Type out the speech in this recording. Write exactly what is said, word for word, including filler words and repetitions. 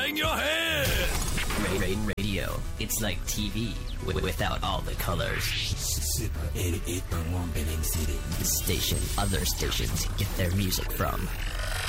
bang your head. Rain Radio. It's like T V w- without all the colors. Super eighty-eight point one Benin City. The station other stations get their music from.